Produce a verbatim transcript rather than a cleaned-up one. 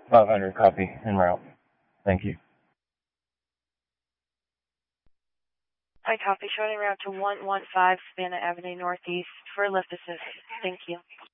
five hundred, copy, en route. Thank you. I copy, showing route to one one five Savannah Avenue Northeast for lift assist. Thank you.